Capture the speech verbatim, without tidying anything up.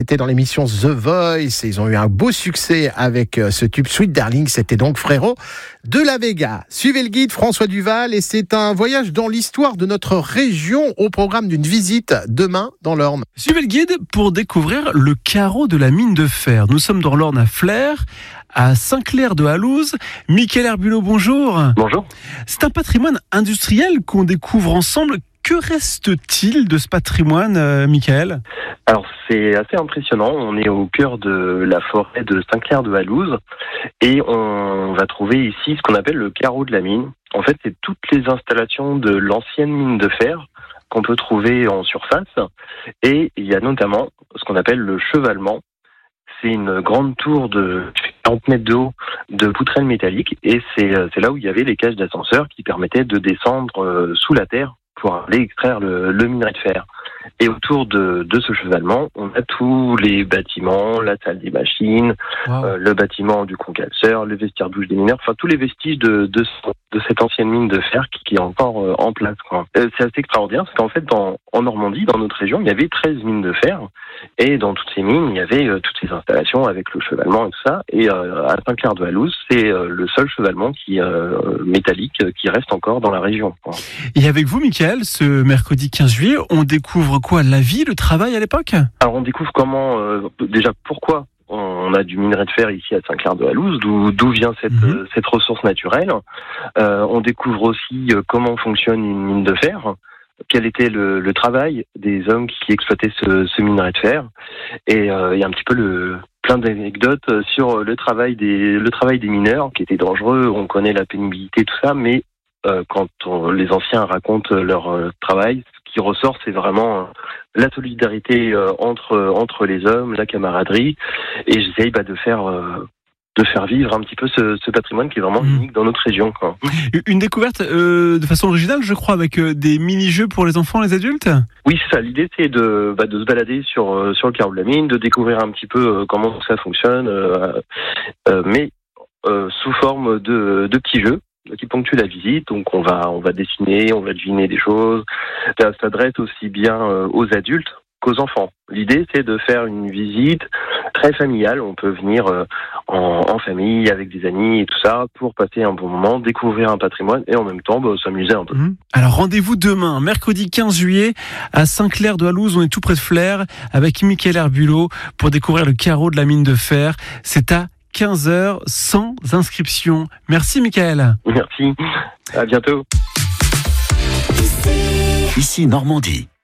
c'était dans l'émission The Voice. Ils ont eu un beau succès avec ce tube Sweet Darling. C'était donc Frérot de la Vega. Suivez le guide François Duval et c'est un voyage dans l'histoire de notre région au programme d'une visite demain dans l'Orne. Suivez le guide pour découvrir le carreau de la mine de fer. Nous sommes dans l'Orne à Flers, à Saint-Clair-de-Halouse. Michael Herbulot, bonjour. Bonjour. C'est un patrimoine industriel qu'on découvre ensemble. Que reste-t-il de ce patrimoine, euh, Michael ? Alors, c'est assez impressionnant. On est au cœur de la forêt de Saint-Clair-de-Halouse et on va trouver ici ce qu'on appelle le carreau de la mine. En fait, c'est toutes les installations de l'ancienne mine de fer qu'on peut trouver en surface. Et il y a notamment ce qu'on appelle le chevalement. C'est une grande tour de quarante mètres de haut de poutrelles métalliques et c'est, c'est là où il y avait les cages d'ascenseur qui permettaient de descendre sous la terre pour aller extraire le, le minerai de fer. Et autour de, de ce chevalement, on a tous les bâtiments, la salle des machines, wow. euh, le bâtiment du concalceur, le vestiaire douche des mineurs, enfin tous les vestiges de, de, de cette ancienne mine de fer qui, qui est encore euh, en place. Quoi. Euh, c'est assez extraordinaire parce qu'en fait, dans, en Normandie, dans notre région, il y avait treize mines de fer et dans toutes ces mines, il y avait euh, toutes ces installations avec le chevalement et tout ça. Et euh, à Saint-Clair-de-Halouse, c'est euh, le seul chevalement qui euh, métallique euh, qui reste encore dans la région. Quoi. Et avec vous, Michael, ce mercredi quinze juillet, on découvre quoi ? La vie, le travail à l'époque ? Alors on découvre comment, euh, déjà pourquoi on a du minerai de fer ici à Saint-Clair-de-Halouse, d'où, d'où vient cette, mmh. euh, cette ressource naturelle. Euh, on découvre aussi euh, comment fonctionne une mine de fer, quel était le, le travail des hommes qui exploitaient ce, ce minerai de fer, et euh, il y a un petit peu le... plein d'anecdotes sur le travail des, le travail des mineurs qui était dangereux. On connaît la pénibilité, tout ça, mais euh, quand on, les anciens racontent leur euh, travail, ce qui ressort, c'est vraiment euh, la solidarité euh, entre entre les hommes, la camaraderie, et j'essaye bah, de faire euh, de faire vivre un petit peu ce, ce patrimoine qui est vraiment unique dans notre région. Quoi. Une découverte euh, de façon originale, je crois, avec euh, des mini-jeux pour les enfants et les adultes ? Oui, c'est ça. L'idée, c'est de, bah, de se balader sur, euh, sur le carreau de la mine, de découvrir un petit peu euh, comment ça fonctionne, euh, euh, mais euh, sous forme de, de petits jeux qui ponctuent la visite. Donc, on va, on va dessiner, on va deviner des choses. Ça s'adresse aussi bien euh, aux adultes qu'aux enfants. L'idée, c'est de faire une visite très familiale. On peut venir euh, en, en famille, avec des amis et tout ça, pour passer un bon moment, découvrir un patrimoine et en même temps bah, s'amuser un peu. Mmh. Alors rendez-vous demain, mercredi quinze juillet, à Saint-Clair-de-Halouse. On est tout près de Flers, avec Michael Herbulot, pour découvrir le carreau de la mine de fer. C'est à quinze heures, sans inscription. Merci Michael. Merci, à bientôt. Ici Normandie.